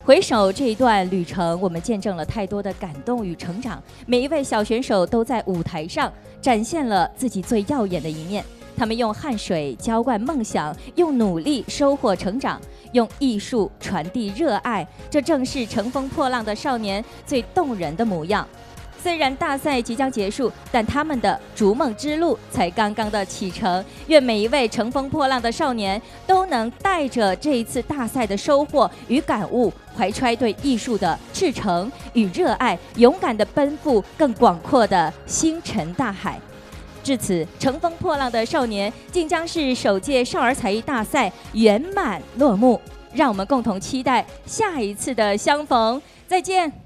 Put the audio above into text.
回首这一段旅程，我们见证了太多的感动与成长。每一位小选手都在舞台上展现了自己最耀眼的一面。他们用汗水浇灌梦想，用努力收获成长，用艺术传递热爱。这正是乘风破浪的少年最动人的模样。虽然大赛即将结束，但他们的逐梦之路才刚刚的启程。愿每一位乘风破浪的少年都能带着这一次大赛的收获与感悟，怀揣对艺术的赤诚与热爱，勇敢地奔赴更广阔的星辰大海。至此，乘风破浪的少年竟将是首届少儿才艺大赛圆满落幕。让我们共同期待下一次的相逢。再见。